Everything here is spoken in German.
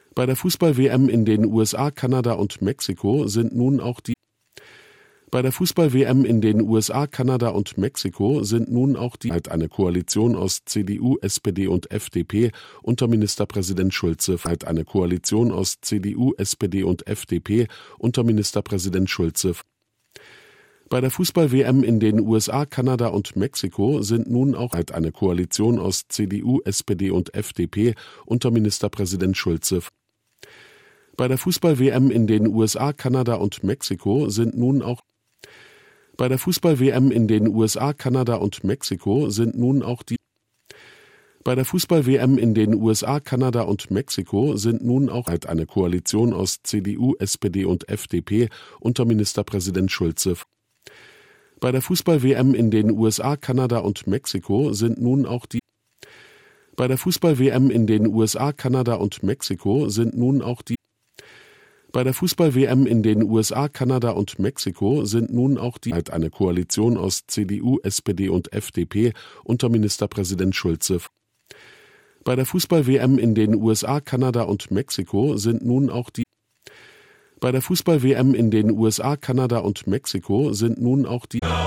Bei der Fußball-WM in den USA, Kanada und Mexiko sind nun auch die eine Koalition aus CDU, SPD und FDP unter Ministerpräsident Schulze Bei der Fußball-WM in den USA, Kanada und Mexiko sind nun auch eine Koalition aus CDU, SPD und FDP unter Ministerpräsident Schulze. Bei der Fußball-WM in den USA, Kanada und Mexiko sind nun auch eine Koalition aus CDU, SPD und FDP unter Ministerpräsident Schulze. Bei der Fußball-WM in den USA, Kanada und Mexiko sind nun auch die eine Koalition aus CDU, SPD und FDP unter Ministerpräsident Schulze. Bei der Fußball-WM in den USA, Kanada und Mexiko sind nun auch die Bei der Fußball-WM in den USA, Kanada und Mexiko sind nun auch die